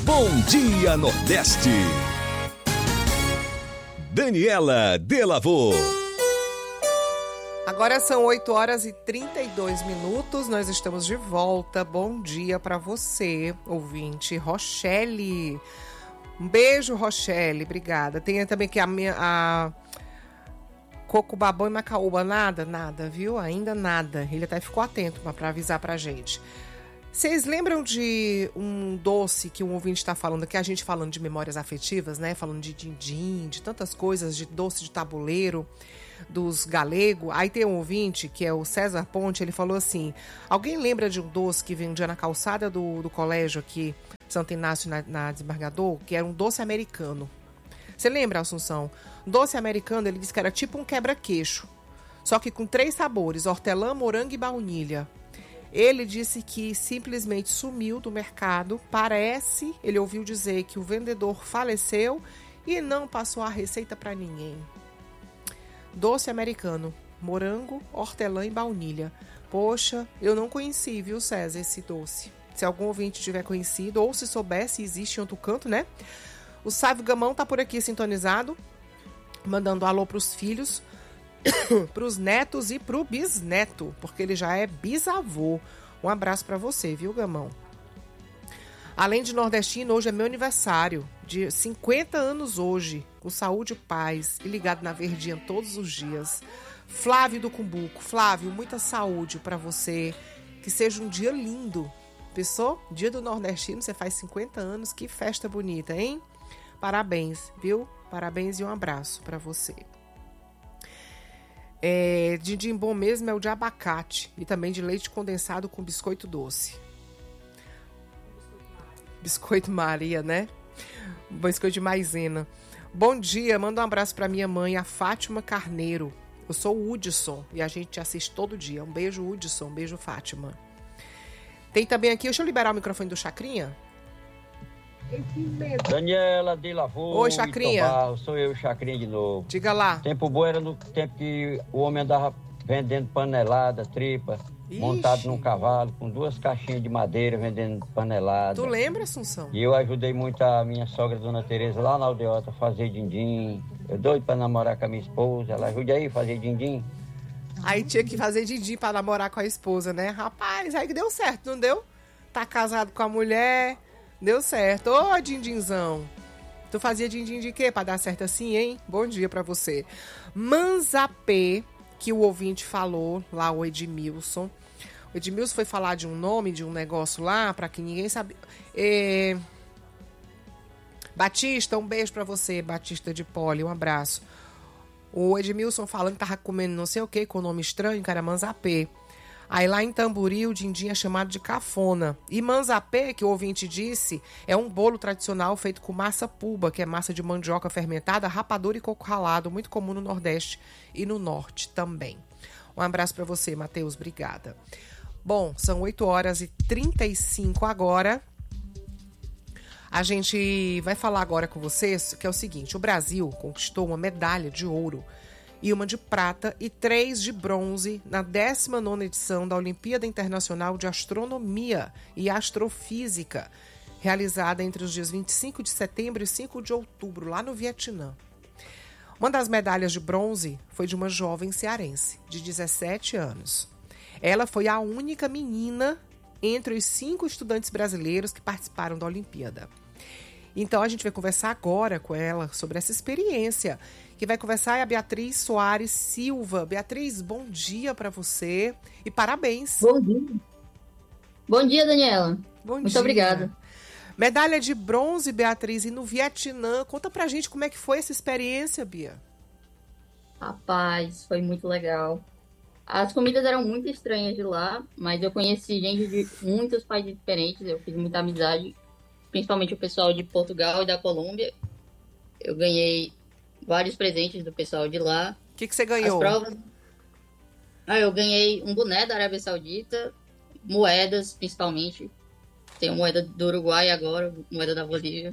Bom Dia Nordeste. Daniela Delavô. Agora são 8h32. Nós estamos de volta. Bom dia para você, ouvinte. Rochelle. Um beijo, Rochelle. Obrigada. Tem também aqui a Coco Babão e Macaúba. Nada, viu? Ainda nada. Ele até ficou atento para avisar pra gente. Vocês lembram de um doce que um ouvinte está falando, que a gente falando de memórias afetivas, né? Falando de din-din, de tantas coisas, de doce de tabuleiro, dos galegos. Aí tem um ouvinte, que é o César Ponte, ele falou assim: alguém lembra de um doce que vendia na calçada do colégio aqui, Santo Inácio, na Desembargador, que era um doce americano? Você lembra, Assunção? Doce americano, ele disse que era tipo um quebra-queixo, só que com 3 sabores, hortelã, morango e baunilha. Ele disse que simplesmente sumiu do mercado. Parece, ele ouviu dizer que o vendedor faleceu e não passou a receita para ninguém. Doce americano, morango, hortelã e baunilha. Poxa, eu não conheci, viu, César, esse doce. Se algum ouvinte tiver conhecido ou se soubesse, existe em outro canto, né? O Sávio Gamão tá por aqui sintonizado, mandando alô pros filhos, pros netos e pro bisneto, porque ele já é bisavô. Um abraço para você, viu, Gamão? Além de nordestino, hoje é meu aniversário, de 50 anos hoje, com saúde e paz, e ligado na Verdinha todos os dias. Flávio do Cumbuco. Flávio, muita saúde para você, que seja um dia lindo. Pensou? Dia do nordestino, você faz 50 anos, que festa bonita, hein? Parabéns, viu? Parabéns e um abraço para você. Din-din bom mesmo é o de abacate e também de leite condensado com biscoito doce. Biscoito Maria, né? Biscoito de maisena. Bom dia, manda um abraço para minha mãe, a Fátima Carneiro. Eu sou o Hudson e a gente assiste todo dia. Um beijo, Hudson. Um beijo, Fátima. Tem também aqui, deixa eu liberar o microfone do Chacrinha. Daniela Delavô. Oi, Chacrinha. Sou eu, Chacrinha, de novo. Diga lá. Tempo bom era no tempo que o homem andava vendendo panelada, tripa, Ixi. montado num cavalo, com 2 caixinhas de madeira vendendo panelada. Tu lembra, Assunção? E eu ajudei muito a minha sogra, Dona Tereza, lá na aldeota, a fazer din-din. Eu doido pra namorar com a minha esposa. Ela ajuda aí a fazer din-din. Aí tinha que fazer din-din pra namorar com a esposa, né? Rapaz, aí que deu certo, não deu? Tá casado com a mulher, deu certo. Ô, din-dinzão. Tu fazia din-din de quê pra dar certo assim, hein? Bom dia pra você. Manzapé, que o ouvinte falou, lá o Edmilson. O Edmilson foi falar de um nome, de um negócio lá, pra que ninguém sabia. Batista, um beijo pra você, Batista de Poli, um abraço. O Edmilson falando que tava comendo não sei o que, com o nome estranho, que era manzapé. Aí lá em Tamburi, o din-din é chamado de cafona. E manzapé, que o ouvinte disse, é um bolo tradicional feito com massa puba, que é massa de mandioca fermentada, rapadura e coco ralado, muito comum no Nordeste e no Norte também. Um abraço para você, Matheus, obrigada. Bom, são 8h35 agora. A gente vai falar agora com vocês, que é o seguinte: o Brasil conquistou uma medalha de ouro e uma de prata e 3 de bronze na 19ª edição da Olimpíada Internacional de Astronomia e Astrofísica, realizada entre os dias 25 de setembro e 5 de outubro, lá no Vietnã. Uma das medalhas de bronze foi de uma jovem cearense, de 17 anos. Ela foi a única menina entre os 5 estudantes brasileiros que participaram da Olimpíada. Então a gente vai conversar agora com ela sobre essa experiência. Quem vai conversar é a Beatriz Soares Silva. Beatriz, bom dia para você e parabéns. Bom dia. Bom dia, Daniela. Muito obrigada. Medalha de bronze, Beatriz, e no Vietnã. Conta pra gente como é que foi essa experiência, Bia. Rapaz, foi muito legal. As comidas eram muito estranhas de lá, mas eu conheci gente de muitos países diferentes. Eu fiz muita amizade, principalmente o pessoal de Portugal e da Colômbia. Eu ganhei vários presentes do pessoal de lá. O que você ganhou? As provas. Eu ganhei um boné da Arábia Saudita, moedas, principalmente. Tem moeda do Uruguai agora, moeda da Bolívia.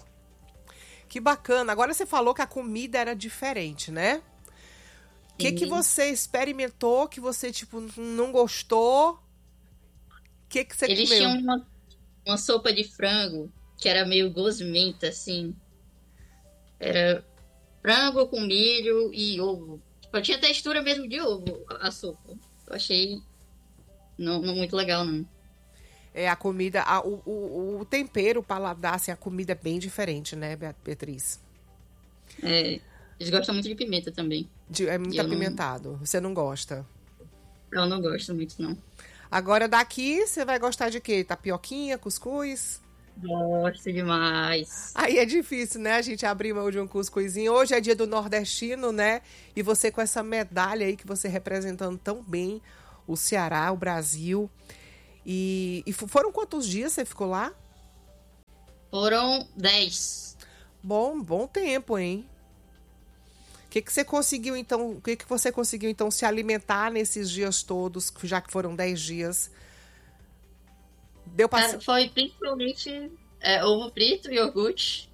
Que bacana. Agora você falou que a comida era diferente, né? O que você experimentou que você, tipo, não gostou? O que você Eles comeu? tinham uma sopa de frango que era meio gosmenta, assim. Era frango com milho e ovo. Tipo, tinha textura mesmo de ovo, a sopa. Eu achei não muito legal, não. É, a comida, o tempero, o paladar, assim, a comida é bem diferente, né, Beatriz? É, eles gostam muito de pimenta também. É muito E apimentado. Você não gosta? eu não gosto muito, não. Agora daqui, você vai gostar de quê? Tapioquinha, cuscuz? Gosto demais. Aí é difícil, né? A gente abrir mão de um cuscuzinho. Hoje é dia do nordestino, né? E você com essa medalha aí que você representando tão bem o Ceará, o Brasil. E foram quantos dias você ficou lá? Foram 10. Bom tempo, hein? O que você conseguiu então? O que você conseguiu então se alimentar nesses dias todos, já que foram 10 dias? Deu pra... Foi principalmente ovo frito e iogurte.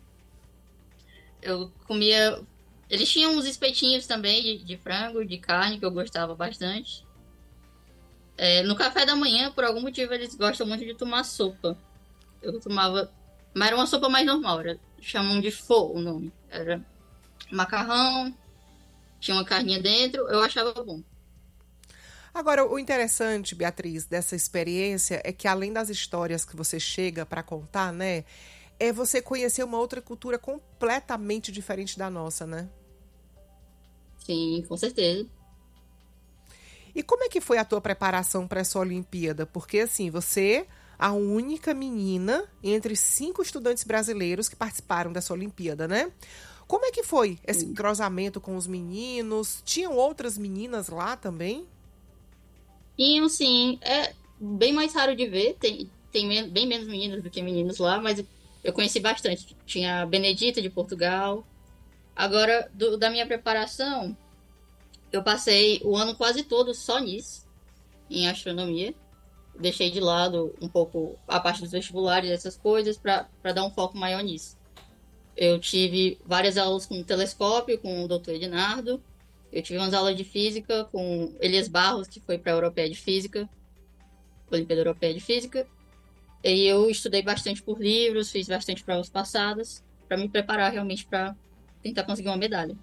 Eu comia. Eles tinham uns espetinhos também de frango, de carne, que eu gostava bastante. No café da manhã, por algum motivo, eles gostam muito de tomar sopa. Eu tomava. Mas era uma sopa mais normal, chamam de pho o nome. Era macarrão, tinha uma carninha dentro, eu achava bom. Agora, o interessante, Beatriz, dessa experiência é que além das histórias que você chega para contar, né, é você conhecer uma outra cultura completamente diferente da nossa, né? Sim, com certeza. E como é que foi a tua preparação para essa Olimpíada? Porque, assim, você, a única menina entre 5 estudantes brasileiros que participaram dessa Olimpíada, né? Como é que foi esse entrosamento com os meninos? Tinham outras meninas lá também? Tinham, sim. É bem mais raro de ver. Tem bem menos meninas do que meninos lá, mas eu conheci bastante. Tinha a Benedita, de Portugal. Agora, da minha preparação, eu passei o ano quase todo só nisso, em astronomia. Deixei de lado um pouco a parte dos vestibulares, essas coisas, para dar um foco maior nisso. Eu tive várias aulas com telescópio, com o Dr. Ednardo. Eu tive umas aulas de física com Elias Barros, que foi para a Europeia de Física, Olimpíada Europeia de Física. E eu estudei bastante por livros, fiz bastante provas passadas, para me preparar realmente para tentar conseguir uma medalha.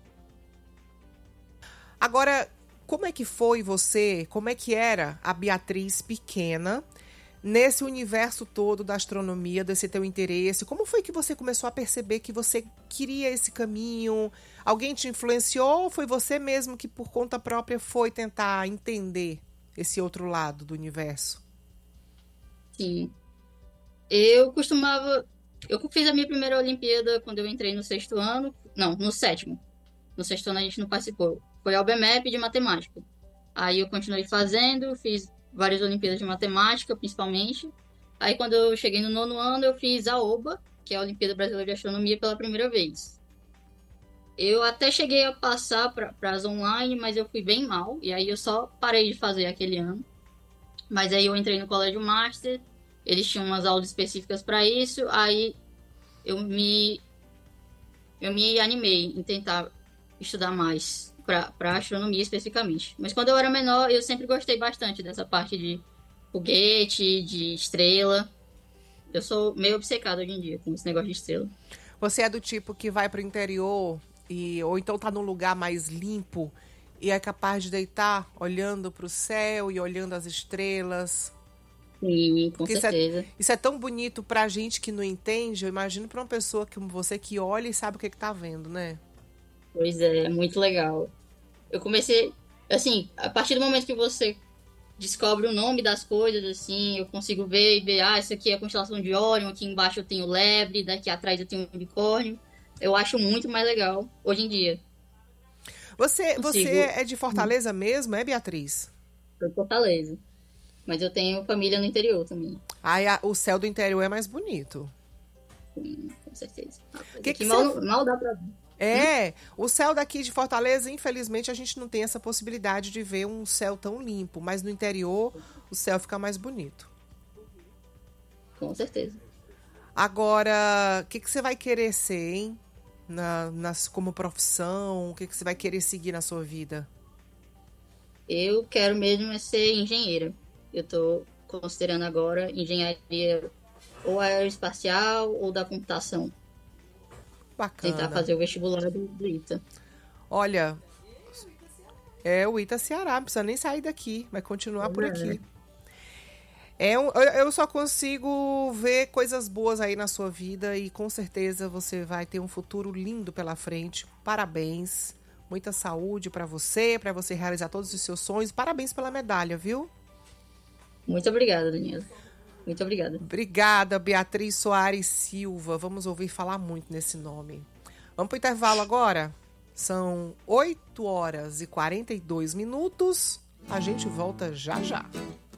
Agora, como é que foi você, como é que era a Beatriz pequena, nesse universo todo da astronomia, desse teu interesse? Como foi que você começou a perceber que você queria esse caminho? Alguém te influenciou ou foi você mesmo que por conta própria foi tentar entender esse outro lado do universo? Sim. Eu fiz a minha primeira Olimpíada quando eu entrei no 6º ano. Não, no 7º. No 6º ano a gente não participou. Foi a UBMEP de matemática. Aí eu continuei fazendo, fiz várias Olimpíadas de matemática, principalmente. Aí quando eu cheguei no 9º ano, eu fiz a OBA, que é a Olimpíada Brasileira de Astronomia, pela primeira vez. Eu até cheguei a passar para as online, mas eu fui bem mal. E aí eu só parei de fazer aquele ano. Mas aí eu entrei no Colégio Master, eles tinham umas aulas específicas para isso. Aí eu me animei em tentar estudar mais para astronomia especificamente. Mas quando eu era menor, eu sempre gostei bastante dessa parte de foguete, de estrela. Eu sou meio obcecado hoje em dia com esse negócio de estrela. Você é do tipo que vai para o interior ou então tá num lugar mais limpo e é capaz de deitar olhando para o céu e olhando as estrelas? Sim, com certeza. Isso é tão bonito pra gente que não entende. Eu imagino pra uma pessoa como você que olha e sabe o que tá vendo, né? Pois é muito legal. Eu comecei, assim, a partir do momento que você descobre o nome das coisas, assim, eu consigo ver, isso aqui é a constelação de Órion, aqui embaixo eu tenho lebre, daqui atrás eu tenho um unicórnio. Eu acho muito mais legal hoje em dia. Você é de Fortaleza mesmo, é, Beatriz? Sou de Fortaleza. Mas eu tenho família no interior também. O céu do interior é mais bonito. Sim, com certeza. Que mal dá pra ver. O céu daqui de Fortaleza, infelizmente, a gente não tem essa possibilidade de ver um céu tão limpo. Mas no interior, o céu fica mais bonito. Com certeza. Agora, o que você vai querer ser, hein? Como profissão, o que você vai querer seguir na sua vida? Eu quero mesmo ser engenheira. Eu estou considerando agora engenharia ou aeroespacial ou da computação. Bacana. Tentar fazer o vestibular do ITA. Olha, o ITA Ceará, não precisa nem sair daqui, vai continuar por aqui. Eu só consigo ver coisas boas aí na sua vida e com certeza você vai ter um futuro lindo pela frente. Parabéns, muita saúde para você realizar todos os seus sonhos. Parabéns pela medalha, viu? Muito obrigada, Daniela. Muito obrigada. Obrigada, Beatriz Soares Silva. Vamos ouvir falar muito nesse nome. Vamos para o intervalo agora? São 8 horas e 42 minutos. A gente volta já já.